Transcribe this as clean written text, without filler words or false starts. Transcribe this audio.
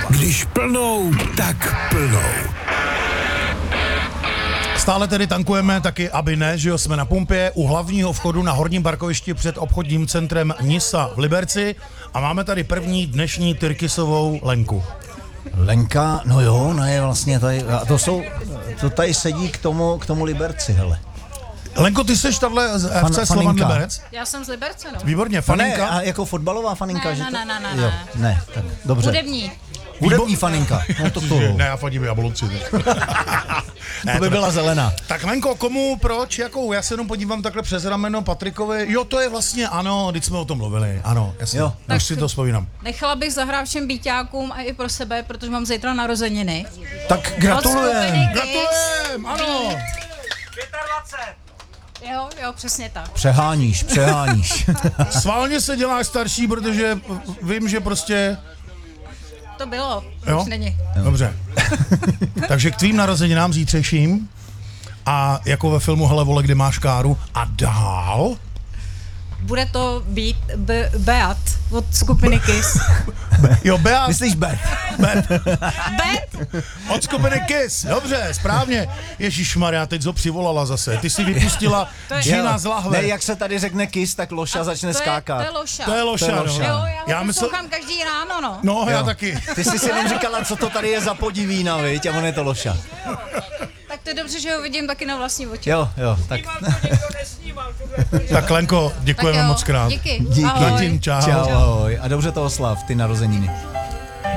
Když plnou, tak plnou. Stále tedy tankujeme, taky aby ne, že jo, jsme na pumpě u hlavního vchodu na horním parkovišti před obchodním centrem Nisa v Liberci a máme tady první dnešní Tyrkisovou Lenku. Lenka, no jo, ona je vlastně tady, a to tady sedí k tomu Liberci, hele. Lenko, ty jsi tahle z FC Slovan Liberec? Já jsem z Liberce, no. Výborně, faninka. Ne, a jako fotbalová faninka, Ne, že ne, to? ne, ne, Jo, ne. ne, tak dobře. Hudební. Hudební faninka, no to Ne, já fandím Jablonci. to by byla zelená. Tak Lenko, komu, proč, jakou? Já se jenom podívám takhle přes rameno Patrikovi. Jo, to je vlastně, ano, teď jsme o tom mluvili. Ano, jasně, Jo. už si to vzpomínám. Nechala bych zahrát všem býťákům a i pro sebe, protože mám zítra narozeniny. Tak gratulujem. Od skupiny Gratulujem, ano. Jo, přesně tak. Přeháníš. Sválně se děláš starší, protože vím, že prostě... To bylo, Jo? už není. Dobře. Takže k tvým narozeninám zítřejším a jako ve filmu Hele vole, kde máš káru a dál... Bude to být Beat od skupiny Kiss. Jo, Beat. Myslíš Beth? Beat? Od skupiny Kiss, dobře, správně. Ježišmarja, teď ho přivolala zase. Ty si vypustila džina z lahve. Ne, jak se tady řekne kiss, tak loša začne skákat. To je loša. To je loša, To je no. loša. Jo, já ho poslouchám každý ráno, no. No, já Jo. taky. Ty jsi si jenom říkala, co to tady je za podivína, viď? A on je to loša. Tak to je dobře, že ho vidím taky na vlastní oči. Jo, tak. Tak Lenko, děkujeme Tak jo, moc krát. díky. Díky. Ahoj. Zatím, čau. Čau, ahoj. A dobře to oslav, ty narozeniny.